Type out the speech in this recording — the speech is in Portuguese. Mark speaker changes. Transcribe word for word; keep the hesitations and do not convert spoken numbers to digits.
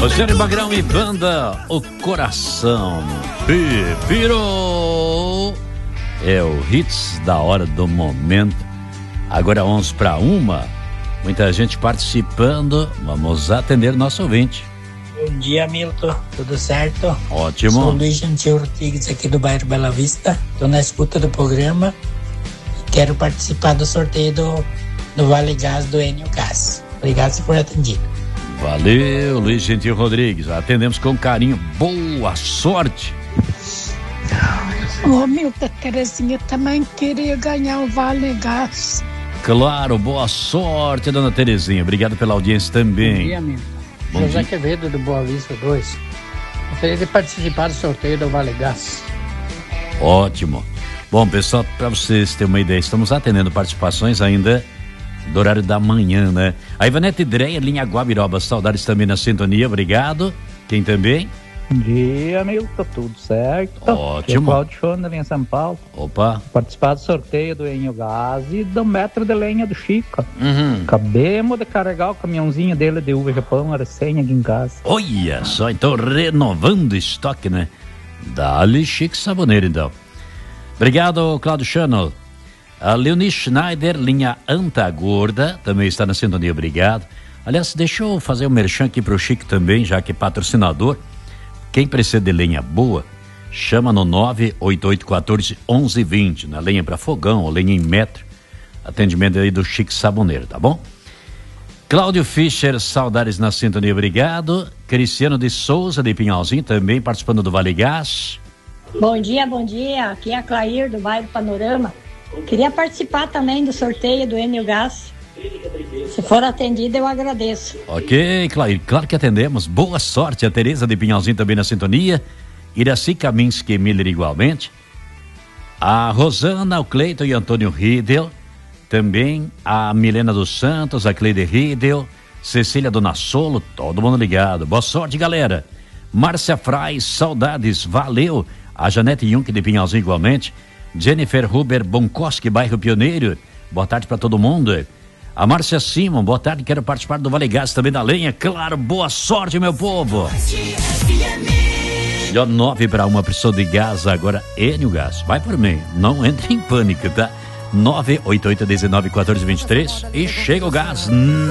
Speaker 1: Rogério Magrão e banda O Coração Pipiro. É o hits da hora do momento. Agora onze para uma. Muita gente participando. Vamos atender nosso ouvinte.
Speaker 2: Bom dia, Milton. Tudo certo?
Speaker 1: Ótimo.
Speaker 2: Sou o Luiz Gentil Rodrigues aqui do bairro Bela Vista. Estou na escuta do programa e quero participar do sorteio do, do Vale Gás do Enio Gás. Obrigado se for atendido.
Speaker 1: Valeu, Luiz Gentil Rodrigues. Atendemos com carinho. Boa sorte.
Speaker 3: Ô, Milton, Terezinha também queria ganhar o Vale Gás.
Speaker 1: Claro, boa sorte, dona Terezinha. Obrigado pela audiência também.
Speaker 4: Bom dia, Milton.
Speaker 1: Bom
Speaker 4: José
Speaker 1: dia.
Speaker 4: Quevedo do Boa Vista dois. Gostaria de participar do sorteio do Vale Gás.
Speaker 1: Ótimo. Bom, pessoal, para vocês terem uma ideia, estamos atendendo participações ainda do horário da manhã, né? A Ivanete Dreia, linha Guabiroba, saudades também na sintonia, obrigado. Quem também?
Speaker 5: Bom dia, Milton, tudo certo?
Speaker 1: Ótimo.
Speaker 5: Cláudio Schonder em São Paulo.
Speaker 1: Opa.
Speaker 5: Participar do sorteio do Enio Gás e do metro de lenha do Chico.
Speaker 1: Uhum.
Speaker 5: Acabemos de carregar o caminhãozinho dele de uva Japão, recém aqui em casa.
Speaker 1: Olha só, então renovando o estoque, né? Dá-lhe Chico Saboneiro, então. Obrigado, Cláudio Channel. A Leonie Schneider, linha Antagorda, também está na sintonia, obrigado. Aliás, deixa eu fazer um merchan aqui pro Chico também, já que é patrocinador. Quem precisa de lenha boa, chama no nove oito oito um quatro um um dois zero, na lenha para fogão ou lenha em metro. Atendimento aí do Chico Saboneiro, tá bom? Cláudio Fischer, saudades na sintonia, obrigado. Cristiano de Souza, de Pinhalzinho, também participando do Vale Gás.
Speaker 6: Bom dia, bom dia. Aqui é a Clair, do bairro Panorama. Queria participar também do sorteio do Enio Gás. Se for atendido, eu agradeço.
Speaker 1: Ok, Clair, claro que atendemos. Boa sorte. A Tereza de Pinhalzinho também na sintonia. Iraci Kaminski Miller igualmente. A Rosana, o Cleiton e Antônio Riedel. Também a Milena dos Santos, a Cleide Riedel. Cecília Donassolo, todo mundo ligado. Boa sorte, galera. Márcia Frais, saudades, valeu. A Janete Junk de Pinhalzinho igualmente. Jennifer Huber Bonkoski, bairro Pioneiro. Boa tarde para todo mundo. A Márcia Simon, boa tarde, quero participar do Vale Gás também da lenha. Claro, boa sorte, meu povo. Melhor nove para uma pessoa de gás agora, Enio Gás. Vai por mim, não entre em pânico, tá? nove oito oito um nove um quatro dois três e chega o gás.